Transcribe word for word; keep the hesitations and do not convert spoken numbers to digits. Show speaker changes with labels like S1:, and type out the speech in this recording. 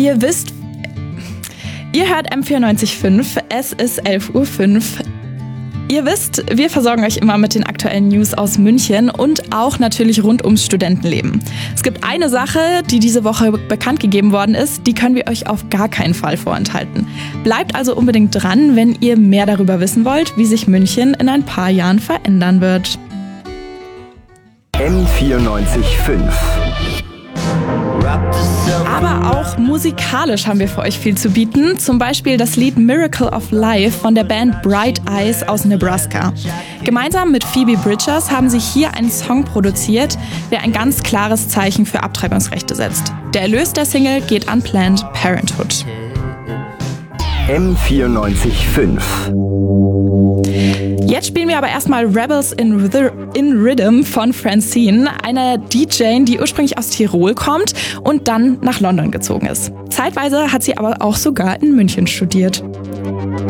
S1: Ihr wisst, ihr hört M vierundneunzig Komma fünf, es ist elf Uhr fünf. Ihr wisst, wir versorgen euch immer mit den aktuellen News aus München und auch natürlich rund ums Studentenleben. Es gibt eine Sache, die diese Woche bekannt gegeben worden ist, die können wir euch auf gar keinen Fall vorenthalten. Bleibt also unbedingt dran, wenn ihr mehr darüber wissen wollt, wie sich München in ein paar Jahren verändern wird.
S2: M vierundneunzig Komma fünf.
S1: Aber auch musikalisch haben wir für euch viel zu bieten. Zum Beispiel das Lied Miracle of Life von der Band Bright Eyes aus Nebraska. Gemeinsam mit Phoebe Bridgers haben sie hier einen Song produziert, der ein ganz klares Zeichen für Abtreibungsrechte setzt. Der Erlös der Single geht an Planned Parenthood.
S2: M vierundneunzig Komma fünf.
S1: Jetzt spielen wir aber erstmal Rebels in, Rhythm, in Rhythm von Francine, einer D J, die ursprünglich aus Tirol kommt und dann nach London gezogen ist. Zeitweise hat sie aber auch sogar in München studiert.